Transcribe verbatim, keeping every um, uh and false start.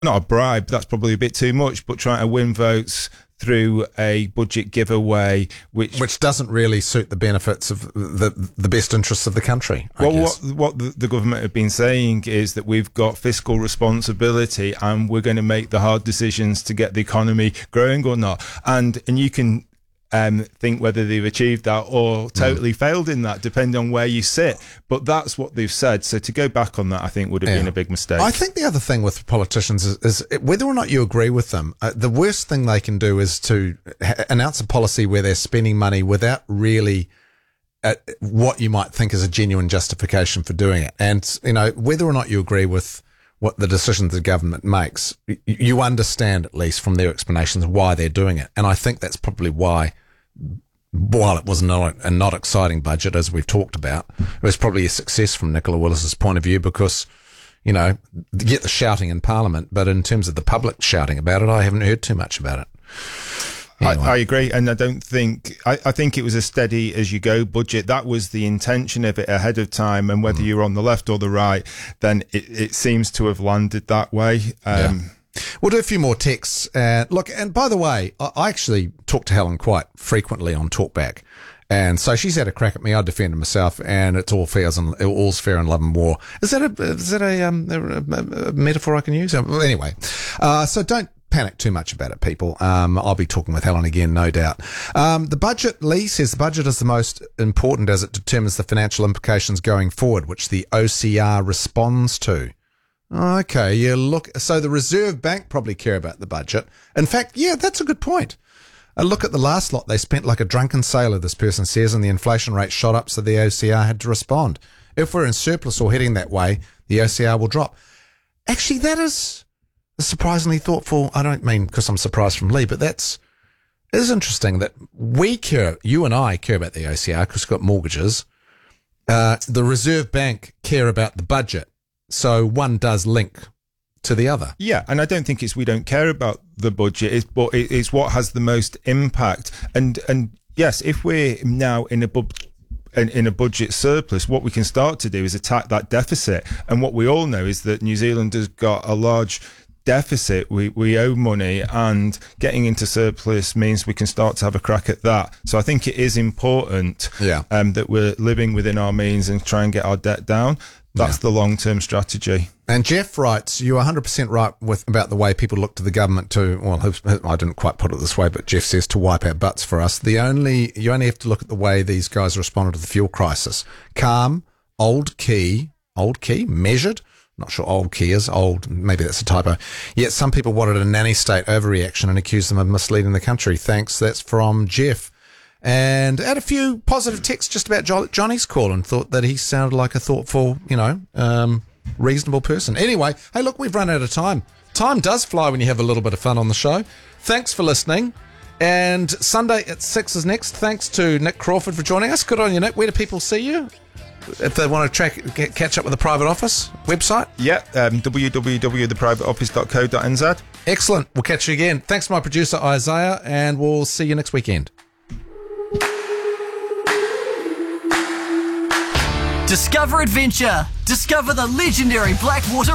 not a bribe, that's probably a bit too much, but trying to win votes through a budget giveaway, which which doesn't really suit the benefits of the the best interests of the country. I well, guess. what what the, the government have been saying is that we've got fiscal responsibility and we're going to make the hard decisions to get the economy growing or not. And and you can um, think whether they've achieved that or totally mm. failed in that, depending on where you sit. But that's what they've said. So to go back on that, I think would have yeah. been a big mistake. I think the other thing with politicians is, is whether or not you agree with them, uh, the worst thing they can do is to ha- announce a policy where they're spending money without really uh, what you might think is a genuine justification for doing it. And, you know, whether or not you agree with what the decisions the government makes, you understand at least from their explanations why they're doing it. And I think that's probably why, while it was not a not exciting budget, as we've talked about, it was probably a success from Nicola Willis's point of view because, you know, you get the shouting in Parliament, but in terms of the public shouting about it, I haven't heard too much about it. Anyway. I, I agree, and I don't think I, I think it was a steady as you go budget. That was the intention of it ahead of time, and whether mm. you're on the left or the right, then it, it seems to have landed that way. Um, yeah. We'll do a few more texts. Uh, look, and by the way, I, I actually talk to Helen quite frequently on Talkback, and so she's had a crack at me. I defended myself, and it's all fair and all's fair in love and war. Is that a is that a, um, a, a, a metaphor I can use? Well, anyway, uh, so don't panic too much about it, people. Um, I'll be talking with Helen again, no doubt. Um, the budget, Lee says the budget is the most important as it determines the financial implications going forward, which the O C R responds to. Okay, yeah, look, so the Reserve Bank probably care about the budget. In fact, yeah, that's a good point. A look at the last lot. They spent like a drunken sailor, this person says, and the inflation rate shot up, so the O C R had to respond. If we're in surplus or heading that way, the O C R will drop. Actually, that is surprisingly thoughtful. I don't mean because I'm surprised from Lee, but that's it is interesting that we care, you and I care about the O C R because we've got mortgages. Uh, the Reserve Bank care about the budget, so one does link to the other. Yeah, and I don't think it's we don't care about the budget, it's, but it's what has the most impact. And and yes, if we're now in a bu- in, in a budget surplus, what we can start to do is attack that deficit. And what we all know is that New Zealand has got a large deficit. We we owe money, and getting into surplus means we can start to have a crack at that. So I think it is important yeah. um, that we're living within our means and try and get our debt down. That's yeah. the long-term strategy. And Jeff writes, you're one hundred percent right with about the way people look to the government to, well, I didn't quite put it this way, but Jeff says to wipe our butts for us. The only You only have to look at the way these guys responded to the fuel crisis. Calm, old key, old key, measured. Not sure old key is old. Maybe that's a typo. Yet some people wanted a nanny state overreaction and accused them of misleading the country. Thanks. That's from Jeff. And had a few positive texts just about jo- Johnny's call and thought that he sounded like a thoughtful, you know, um, reasonable person. Anyway, hey, look, we've run out of time. Time does fly when you have a little bit of fun on the show. Thanks for listening. And Sunday at six is next. Thanks to Nick Crawford for joining us. Good on you, Nick. Where do people see you? If they want to track, get, catch up with the Private Office website? Yeah, um, w w w dot the private office dot co dot n z. Excellent. We'll catch you again. Thanks to my producer, Isaiah, and we'll see you next weekend. Discover adventure. Discover the legendary Blackwater